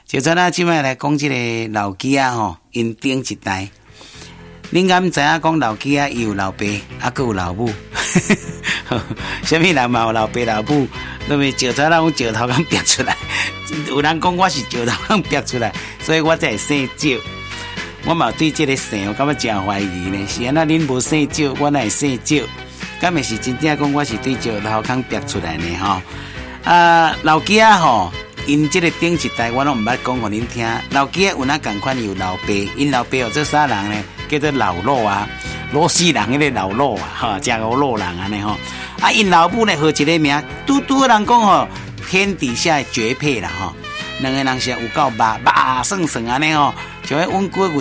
就像咱即摆来讲即个老鸡啊吼，因顶一代，恁敢知影讲老鸡啊，伊有老爸，啊，佮有老母。什么人嘛有老爸老母，那么石头人石头刚逼出来，有人讲我是石头刚逼出来，所以我才会生石。我嘛对这个姓，我感觉真怀疑呢。是安那恁无生石，我哪会生石？敢会是真正讲我是对石头刚逼出来呢？吼老鸡啊吼。因这个顶一代我拢唔捌讲互恁听，老鸡有哪共款有老爸，因老爸有做啥人呢？叫做老老啊，老死人迄个老老啊，哈，真个老人安尼吼。啊，因老母呢号一个名，拄人讲吼，天底下绝配啦吼。两个人是有够肉算安尼吼，就迄阮姑有